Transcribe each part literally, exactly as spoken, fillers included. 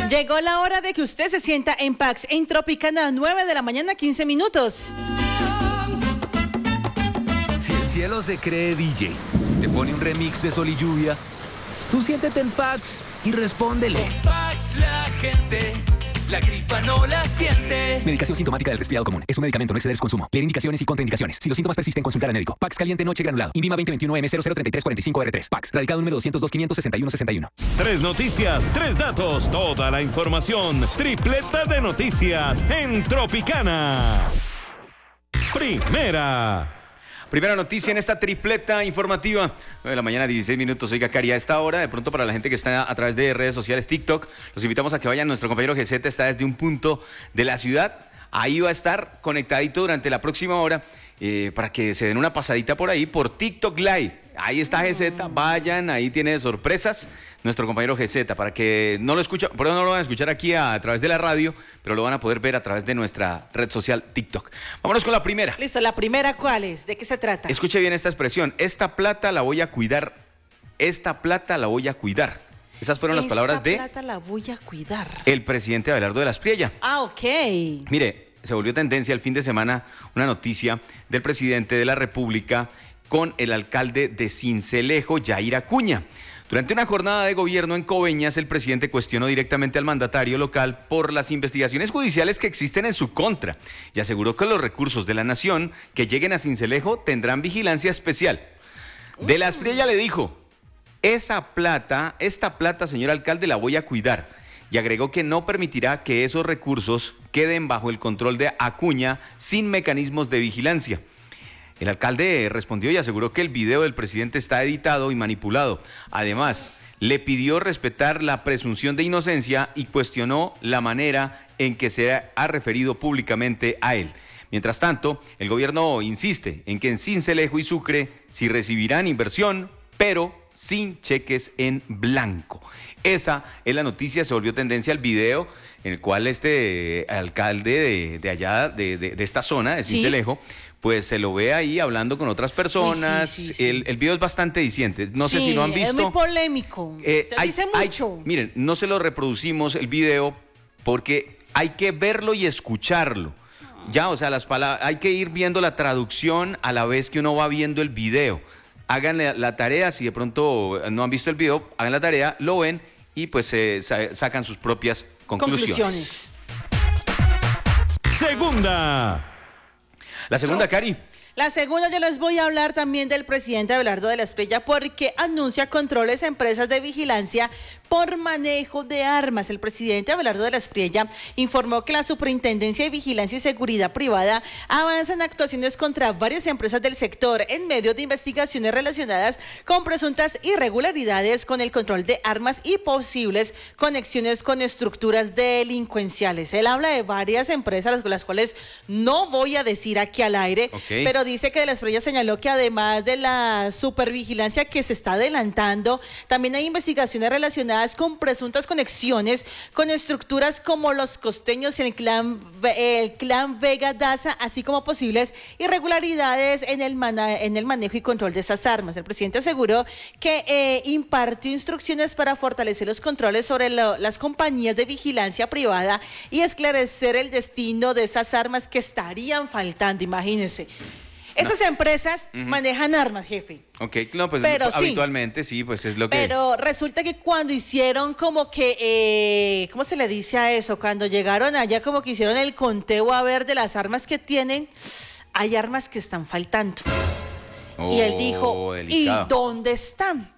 Llegó la hora de que usted se sienta en Pax en Tropicana, nueve de la mañana, quince minutos. Si el cielo se cree D J, te pone un remix de Sol y Lluvia, tú siéntete en Pax y respóndele. En Pax la gente, la gripa no la siente. Medicación sintomática del resfriado común. Es un medicamento, no exceder su consumo. Leer indicaciones y contraindicaciones. Si los síntomas persisten, consultar al médico. Pax caliente noche granulado. Invima veinte veintiuno M cero cero treinta y tres cuarenta y cinco R tres. Pax. Radicado número doscientos dos, quinientos sesenta y uno, sesenta y uno. Tres noticias, tres datos. Toda la información. Tripleta de noticias en Tropicana. Primera. Primera noticia en esta tripleta informativa. nueve de la mañana, dieciséis minutos. Oiga, Cari, a esta hora, de pronto para la gente que está a través de redes sociales, TikTok, los invitamos a que vayan. Nuestro compañero G Z está desde un punto de la ciudad. Ahí va a estar conectadito durante la próxima hora eh, para que se den una pasadita por ahí, por TikTok Live. Ahí está G Z, vayan, ahí tiene sorpresas nuestro compañero G Z, para que no lo escuchen, por eso no lo van a escuchar aquí a, a través de la radio, pero lo van a poder ver a través de nuestra red social TikTok. Vámonos con la primera. Listo, la primera, ¿cuál es? ¿De qué se trata? Escuche bien esta expresión: esta plata la voy a cuidar, esta plata la voy a cuidar. Esas fueron las palabras de... Esta plata la voy a cuidar. El presidente Abelardo de la Espriella. Ah, ok. Mire, se volvió tendencia el fin de semana una noticia del presidente de la República con el alcalde de Sincelejo, Yair Acuña. Durante una jornada de gobierno en Coveñas, el presidente cuestionó directamente al mandatario local por las investigaciones judiciales que existen en su contra y aseguró que los recursos de la nación que lleguen a Sincelejo tendrán vigilancia especial. De la Espriella le dijo: esa plata, esta plata, señor alcalde, la voy a cuidar. Y agregó que no permitirá que esos recursos queden bajo el control de Acuña sin mecanismos de vigilancia. El alcalde respondió y aseguró que el video del presidente está editado y manipulado. Además, le pidió respetar la presunción de inocencia y cuestionó la manera en que se ha referido públicamente a él. Mientras tanto, el gobierno insiste en que en Sincelejo y Sucre sí recibirán inversión, pero sin cheques en blanco. Esa es la noticia, se volvió tendencia al video en el cual este alcalde de, de allá, de, de, de esta zona, de Sincelejo, ¿sí?, pues se lo ve ahí hablando con otras personas. Sí, sí, sí. El, el video es bastante diciente. No sí, sé si lo han visto. Es muy polémico. Eh, se hay, dice mucho. Hay, miren, no se lo reproducimos el video porque hay que verlo y escucharlo. Ya, o sea, las palabras, hay que ir viendo la traducción a la vez que uno va viendo el video. Hagan la, la tarea, si de pronto no han visto el video, hagan la tarea, lo ven y pues eh, sa sacan sus propias conclusiones. Conclusiones. Segunda. La segunda, Cari. La segunda, yo les voy a hablar también del presidente Abelardo de la Espriella porque anuncia controles a empresas de vigilancia por manejo de armas. El presidente Abelardo de la Espriella informó que la Superintendencia de Vigilancia y Seguridad Privada avanza en actuaciones contra varias empresas del sector en medio de investigaciones relacionadas con presuntas irregularidades con el control de armas y posibles conexiones con estructuras delincuenciales. Él habla de varias empresas, las cuales no voy a decir aquí al aire, okay, pero dice que de la Espriella señaló que además de la supervigilancia que se está adelantando, también hay investigaciones relacionadas con presuntas conexiones con estructuras como los costeños y el clan, el clan Vega Daza, así como posibles irregularidades en el, mana, en el manejo y control de esas armas. El presidente aseguró que eh, impartió instrucciones para fortalecer los controles sobre lo, las compañías de vigilancia privada y esclarecer el destino de esas armas que estarían faltando, imagínense. Esas no. empresas uh-huh. manejan armas, jefe. Ok, no, pues pero habitualmente sí. sí, pues es lo que... Pero resulta que cuando hicieron como que, eh, ¿cómo se le dice a eso? Cuando llegaron allá como que hicieron el conteo a ver de las armas que tienen, hay armas que están faltando. Oh, y él dijo, delicado. ¿Y dónde están?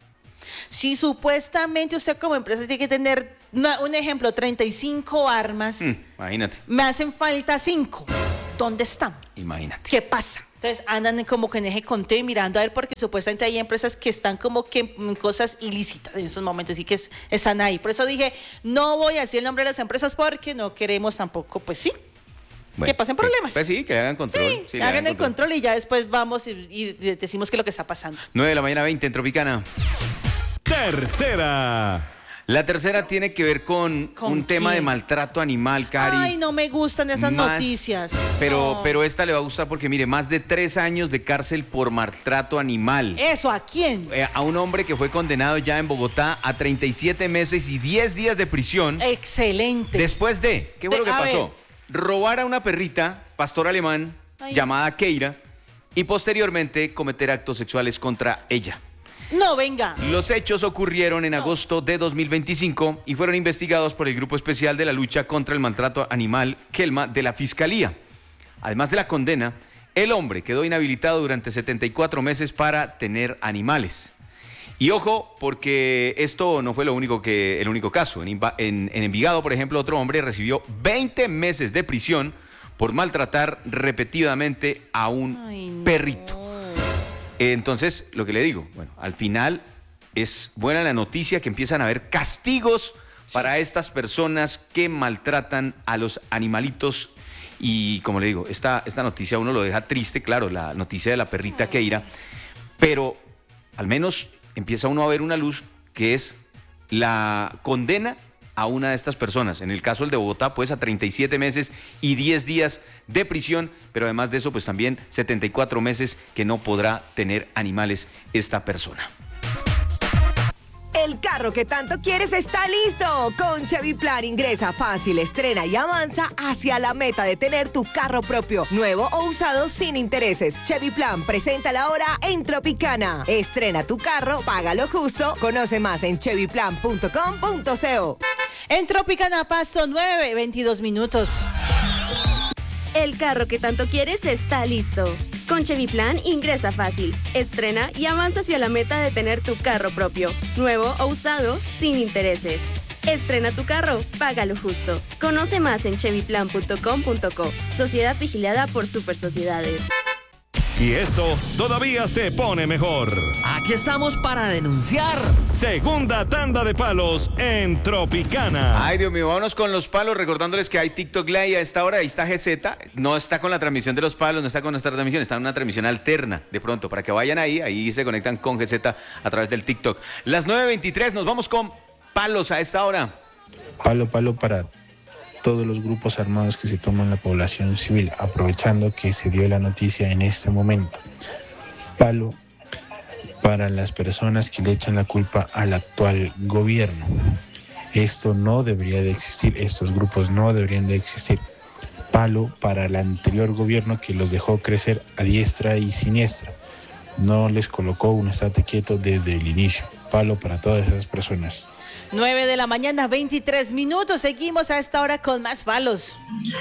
Si supuestamente usted como empresa tiene que tener, una, un ejemplo, treinta y cinco armas. Mm, imagínate. Me hacen falta cinco. ¿Dónde están? Imagínate. ¿Qué pasa? Entonces andan como que en eje conteo y mirando a ver porque supuestamente hay empresas que están como que en cosas ilícitas en esos momentos y que es, están ahí. Por eso dije, no voy a decir el nombre de las empresas porque no queremos tampoco, pues sí, bueno, que pasen problemas. Pues sí, que hagan control. Sí, sí que hagan el control. control y ya después vamos y, y decimos qué es lo que está pasando. nueve de la mañana, veinte en Tropicana. Tercera. La tercera tiene que ver con, ¿Con un tema quién? de maltrato animal, Cari. Ay, no me gustan esas Más- noticias. Pero, No. pero esta le va a gustar porque, mire, más de tres años de cárcel por maltrato animal. ¿Eso a quién? Eh, a un hombre que fue condenado ya en Bogotá a treinta y siete meses y diez días de prisión. Excelente. Después de, ¿qué fue De- lo que a pasó? Robar a una perrita, pastor alemán, Ay. llamada Keira, y posteriormente cometer actos sexuales contra ella. No, venga. Los hechos ocurrieron en agosto de dos mil veinticinco y fueron investigados por el Grupo Especial de la Lucha contra el Maltrato Animal, Kelma, de la Fiscalía. Además de la condena, el hombre quedó inhabilitado durante setenta y cuatro meses para tener animales. Y ojo, porque esto no fue lo único que, el único caso. En, Inva- en, en Envigado, por ejemplo, otro hombre recibió veinte meses de prisión por maltratar repetidamente a un Ay, no. perrito. Entonces, lo que le digo, bueno, al final es buena la noticia que empiezan a haber castigos para estas personas que maltratan a los animalitos. Y como le digo, esta, esta noticia a uno lo deja triste, claro, la noticia de la perrita Keira, pero al menos empieza uno a ver una luz que es la condena a una de estas personas. En el caso del de Bogotá, pues a treinta y siete meses y diez días de prisión, pero además de eso, pues también setenta y cuatro meses que no podrá tener animales esta persona. El carro que tanto quieres está listo. Con Chevy Plan ingresa fácil, estrena y avanza hacia la meta de tener tu carro propio, nuevo o usado sin intereses. Chevy Plan presenta la hora en Tropicana. Estrena tu carro, págalo justo. Conoce más en chevy plan punto com punto co. En Tropicana Pasto, nueve, veintidós minutos. El carro que tanto quieres está listo. Con Chevy Plan ingresa fácil, estrena y avanza hacia la meta de tener tu carro propio, nuevo o usado, sin intereses. Estrena tu carro, págalo justo. Conoce más en chevy plan punto com punto co. Sociedad vigilada por Super Sociedades. Y esto todavía se pone mejor. Aquí estamos para denunciar. Segunda tanda de palos en Tropicana. Ay, Dios mío, vámonos con los palos, recordándoles que hay TikTok Live a esta hora, ahí está G Z, no está con la transmisión de los palos, no está con nuestra transmisión, está en una transmisión alterna, de pronto, para que vayan ahí, ahí se conectan con G Z a través del TikTok. Las nueve veintitrés, nos vamos con palos a esta hora. Palo, palo para todos los grupos armados que se toman la población civil, aprovechando que se dio la noticia en este momento. Palo para las personas que le echan la culpa al actual gobierno. Esto no debería de existir, estos grupos no deberían de existir. Palo para el anterior gobierno que los dejó crecer a diestra y siniestra. No les colocó un estate quieto desde el inicio. Palo para todas esas personas. nueve de la mañana, veintitrés minutos. Seguimos a esta hora con más palos.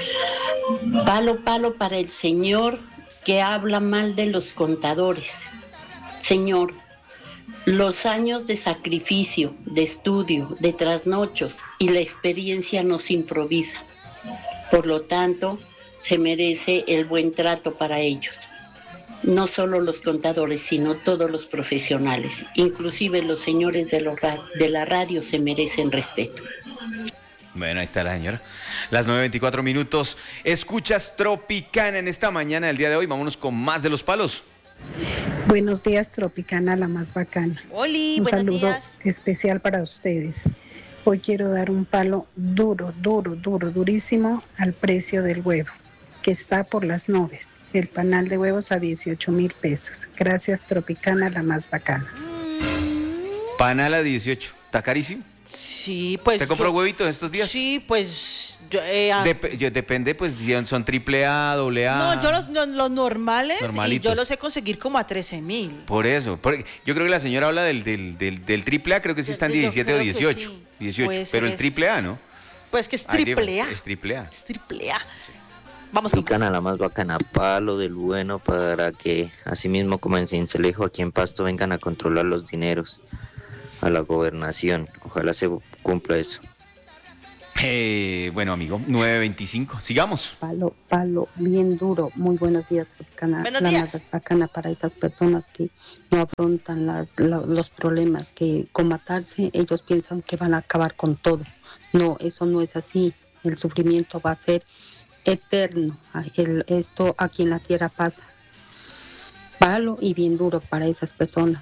Palo, palo para el señor que habla mal de los contadores. Señor, los años de sacrificio, de estudio, de trasnochos y la experiencia no se improvisa. Por lo tanto, se merece el buen trato para ellos. No solo los contadores, sino todos los profesionales, inclusive los señores de, los ra- de la radio se merecen respeto. Bueno, ahí está la señora. Las nueve veinticuatro minutos. Escuchas Tropicana en esta mañana del día de hoy. Vámonos con más de los palos. Buenos días, Tropicana, la más bacana. Oli, un buenos saludo días. especial para ustedes. Hoy quiero dar un palo duro, duro, duro, durísimo al precio del huevo, que está por las nubes. El panal de huevos a dieciocho mil pesos. Gracias, Tropicana, la más bacana. Panal a dieciocho. ¿Está carísimo? Sí, pues. ¿Te compró yo- huevitos estos días? Sí, pues. yo, eh, ah, Dep- yo- depende, pues, si son triple A, doble A. no, yo los, los- los normales y Normalitos. yo los sé conseguir como a trece mil. Por eso. por- yo creo que la señora habla del, del, del, del triple A, creo que sí está en Yo- yo diecisiete o creo que dieciocho. sí. dieciocho. Puede ser Pero el eso. triple A, ¿no? Pues que es Ay, triple A. dime, Es triple A. Es triple A. Vamos con Tropicana, más. la más bacana, palo del bueno para que, así mismo como en Cincelejo, aquí en Pasto, vengan a controlar los dineros a la gobernación. Ojalá se cumpla eso. Eh, bueno, amigo, nueve veinticinco. Sigamos. Palo, palo, bien duro. Muy buenos días, Tropicana. Buenos la días. más bacana para esas personas que no afrontan las, la- los problemas, que con matarse ellos piensan que van a acabar con todo. No, eso no es así. El sufrimiento va a ser eterno. El- esto aquí en la tierra pasa. Palo y bien duro para esas personas.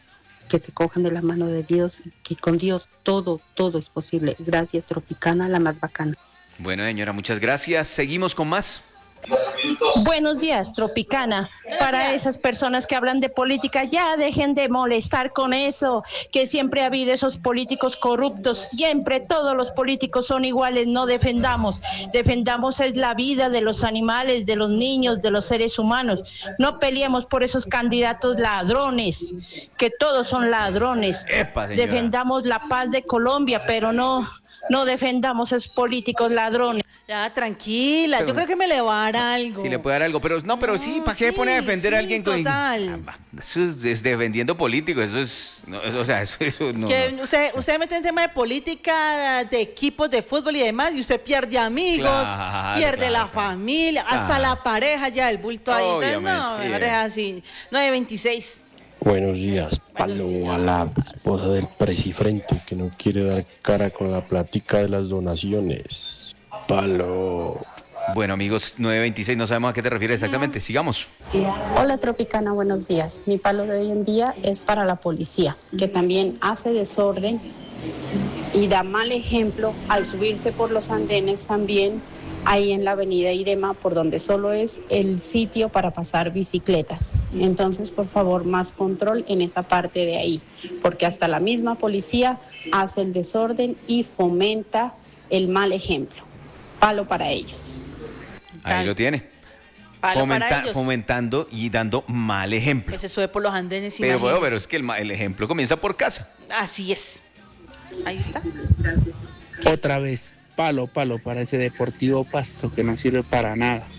que se cojan de la mano de Dios, que con Dios todo, todo es posible. Gracias, Tropicana, la más bacana. Bueno, señora, muchas gracias. Seguimos con más. Buenos días, Tropicana. Para esas personas que hablan de política, ya dejen de molestar con eso, que siempre ha habido esos políticos corruptos, siempre todos los políticos son iguales, no defendamos, defendamos es la vida de los animales, de los niños, de los seres humanos, no peleemos por esos candidatos ladrones, que todos son ladrones. Epa, señora. Defendamos la paz de Colombia, pero no, no defendamos esos políticos ladrones. Ya, tranquila, Pero- yo creo que me le va a dar algo. Si le puede dar algo, pero no, pero sí, ¿para qué sí, pone a defender a sí, alguien con- total. Ah, Eso es, es defendiendo políticos, eso es, no, eso- o sea, eso, eso no, que no. usted, usted mete en tema de política, de equipos de fútbol y demás, y usted pierde amigos, Claro, pierde claro, la claro. familia, hasta Claro. la pareja ya, el bulto ahí. Entonces, no, Obviamente, mejor sí. es así. nueve veintiséis. Buenos días, palo a la esposa del presifrente que no quiere dar cara con la plática de las donaciones. Palo. Bueno, amigos, nueve veintiséis, no sabemos a qué te refieres exactamente. Sigamos. Hola Tropicana, buenos días. Mi palo de hoy en día es para la policía, que también hace desorden y da mal ejemplo al subirse por los andenes también ahí en la avenida Irema, por donde solo es el sitio para pasar bicicletas. Entonces, por favor, más control en esa parte de ahí, porque hasta la misma policía hace el desorden y fomenta el mal ejemplo. Palo para ellos. Ahí lo tiene. Palo Fomenta- para ellos. fomentando y dando mal ejemplo. Que se sube por los andenes. Pero bueno, imagínese. pero es que el, ma- el ejemplo comienza por casa. Así es. Ahí está. Otra vez, palo, palo para ese Deportivo Pasto que no sirve para nada.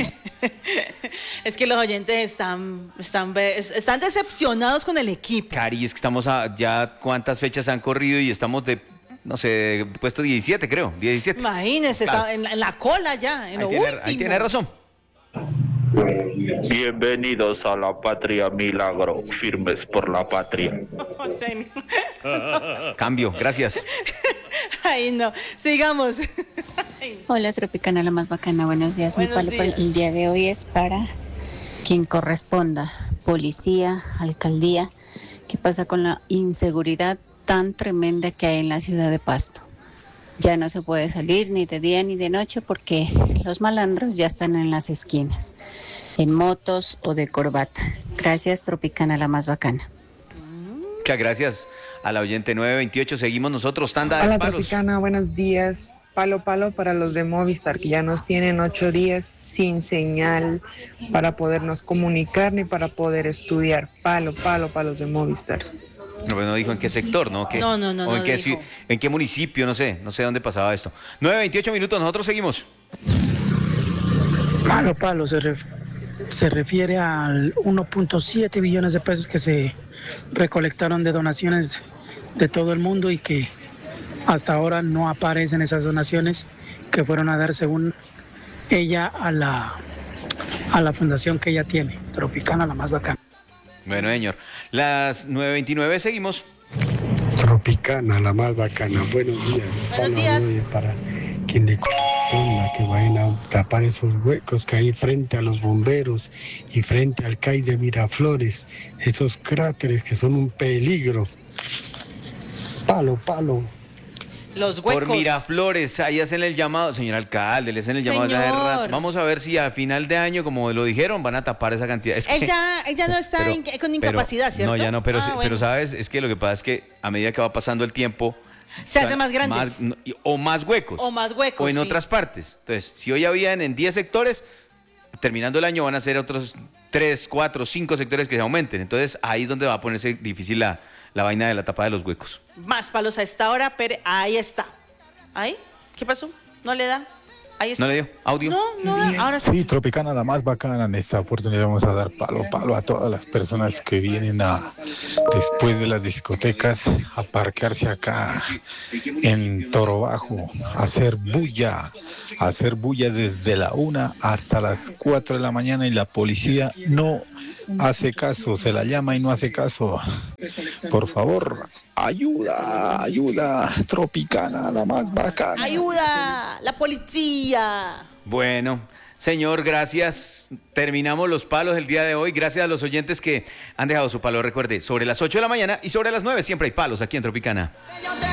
Es que los oyentes están, están, ve- están decepcionados con el equipo. Cari, es que estamos a ya cuántas fechas han corrido y estamos de, no sé, puesto diecisiete, creo, diecisiete. Imagínense, Claro. está en, la- en la cola ya, en Ahí lo tiene, último. ahí tiene razón. Bienvenidos a la patria milagro, firmes por la patria. Cambio, gracias. Ay, no. Sigamos. Hola Tropicana, la más bacana, buenos días. Mi Buenos palo para días. el día de hoy es para quien corresponda, policía, alcaldía. ¿Qué pasa con la inseguridad tan tremenda que hay en la ciudad de Pasto? Ya no se puede salir ni de día ni de noche porque los malandros ya están en las esquinas, en motos o de corbata. Gracias Tropicana, la más bacana. Muchas gracias a la oyente nueve veintiocho. Seguimos nosotros, tanda de Hola palos. Tropicana, buenos días. Palo, palo para los de Movistar, que ya nos tienen ocho días sin señal para podernos comunicar ni para poder estudiar. Palo, palo para los de Movistar. No, pero no dijo en qué sector, ¿no? ¿Qué- No, no, no, o en no qué, dijo. ci- en qué municipio, no sé, no sé dónde pasaba esto. nueve veintiocho minutos, nosotros seguimos. Palo, palo, se, ref- se refiere al uno punto siete billones de pesos que se recolectaron de donaciones de todo el mundo y que hasta ahora no aparecen esas donaciones que fueron a dar según ella a la, a la fundación que ella tiene, Tropicana, la más bacana. Bueno, señor. Las nueve veintinueve, seguimos. Tropicana, la más bacana. Buenos días. Palo días. hoy para quien le corresponda que vayan a tapar esos huecos que hay frente a los bomberos y frente al C A I de Miraflores. Esos cráteres que son un peligro. Palo, palo. Los huecos. Por Miraflores, ahí hacen el llamado, señor alcalde, le hacen el llamado. Señor. hace rato. Vamos a ver si a final de año, como lo dijeron, van a tapar esa cantidad. Es que- Él ya, él ya no está pero- in- con pero- incapacidad, ¿cierto? No, ya no, pero, Ah, sí- bueno. pero sabes, es que lo que pasa es que a medida que va pasando el tiempo... Se hace van más grandes. no, y- o más huecos. O más huecos, O en sí. otras partes. Entonces, si hoy habían en diez sectores, terminando el año van a ser otros tres, cuatro, cinco sectores que se aumenten. Entonces, ahí es donde va a ponerse difícil la, la vaina de la tapa de los huecos. Más palos a esta hora, pero ahí está. ¿Ahí? ¿Qué pasó? ¿No le da? Ahí está. ¿No le dio audio? No, no da. Ahora sí. Sí, Tropicana, la más bacana. En esta oportunidad vamos a dar palo palo a todas las personas que vienen a después de las discotecas a parquearse acá en Toro Bajo, a hacer bulla, a hacer bulla desde la una hasta las cuatro de la mañana y la policía no hace caso, se la llama y no hace caso. Por favor, ayuda, ayuda, Tropicana, la más bacana. ¡Ayuda! ¡La policía! Bueno, Señor, gracias. Terminamos los palos el día de hoy. Gracias a los oyentes que han dejado su palo. Recuerde, sobre las ocho de la mañana y sobre las nueve siempre hay palos aquí en Tropicana.